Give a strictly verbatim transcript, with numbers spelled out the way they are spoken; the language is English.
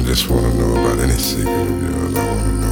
just wanna know about any secret of yours. I wanna know.